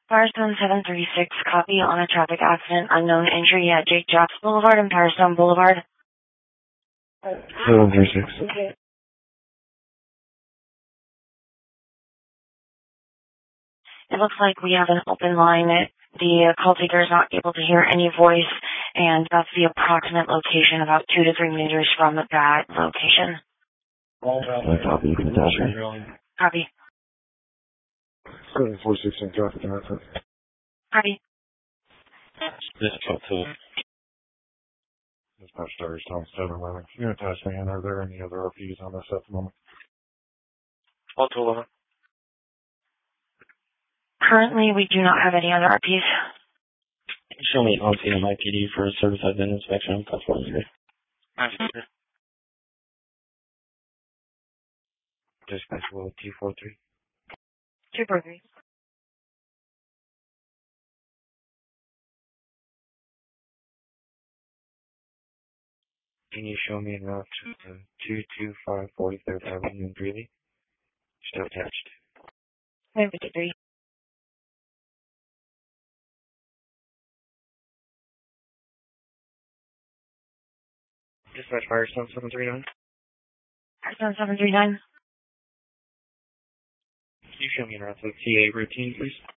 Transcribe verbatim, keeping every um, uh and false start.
Firestone seven three six, copy on a traffic accident, unknown injury at Jake Jacks Boulevard and Firestone Boulevard. seven three six. Okay. It looks like we have an open line. It, the uh, call taker is not able to hear any voice, and that's the approximate location, about two to three meters from that location. I copy, you can attach me. Copy. seven four six in traffic accident. Copy. Dispatch two. Dispatch Stars, Tom seven eleven. Can you attach me, and are there any other R Ps on this at the moment? All two eleven. Currently, we do not have any other R Ps. Show me on C M I P D for a certified VIN inspection. That's what I'm here. Dispatch will two four three. two four three. Can you show me en route to two two five forty-third Avenue in Greeley? Still attached. nine fifty-three. Dispatch Firestone seven three nine. Firestone seven three nine. Can you show me en route to T A routine, please?